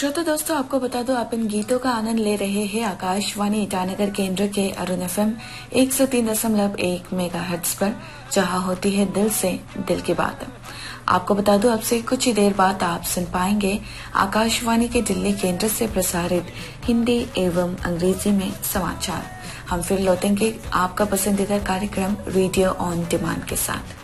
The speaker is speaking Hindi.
श्रोता दोस्तों, आपको बता दो आप इन गीतों का आनंद ले रहे हैं आकाशवाणी ईटानगर केंद्र के अरुण FM 103.1 मेगाहर्ट्ज पर, जहां होती है दिल से दिल की बात। आपको बता दो आपसे कुछ ही देर बाद आप सुन पाएंगे आकाशवाणी के दिल्ली केंद्र से प्रसारित हिंदी एवं अंग्रेजी में समाचार। हम फिर लौटेंगे आपका पसंदीदा कार्यक्रम रेडियो ऑन डिमांड के साथ।